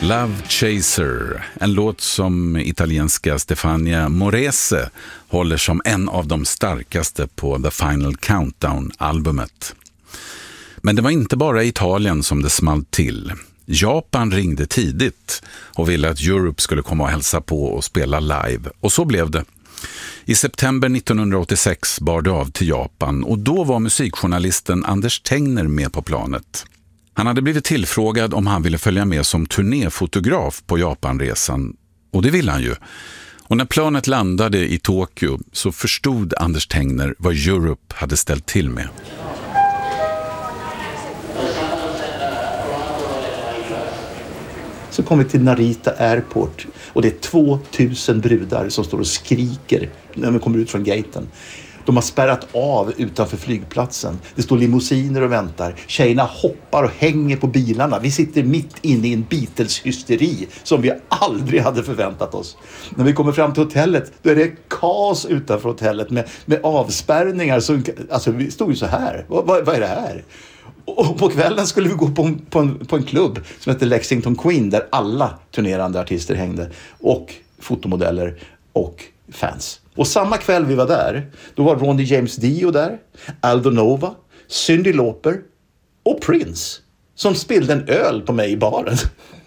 Love Chaser, en låt som italienska Stefania Morese håller som en av de starkaste på The Final Countdown-albumet. Men det var inte bara Italien som det small till. Japan ringde tidigt och ville att Europe skulle komma och hälsa på och spela live. Och så blev det. I september 1986 bar det av till Japan och då var musikjournalisten Anders Tengner med på planet. Han hade blivit tillfrågad om han ville följa med som turnéfotograf på Japanresan, och det ville han ju. Och när planet landade i Tokyo så förstod Anders Tengner vad Europe hade ställt till med. Så kom vi till Narita Airport och det är 2000 brudar som står och skriker när de kommer ut från gaten. De har spärrat av utanför flygplatsen. Det står limousiner och väntar. Tjejerna hoppar och hänger på bilarna. Vi sitter mitt inne i en Beatles-hysteri som vi aldrig hade förväntat oss. När vi kommer fram till hotellet, då är det kaos utanför hotellet med avspärrningar. Alltså vi stod ju så här. Vad är det här? Och på kvällen skulle vi gå på en klubb som heter Lexington Queen där alla turnerande artister hängde. Och fotomodeller och fans. Och samma kväll vi var där, då var Ronnie James Dio där, Aldo Nova, Cyndi Lauper och Prince som spillde en öl på mig i baren.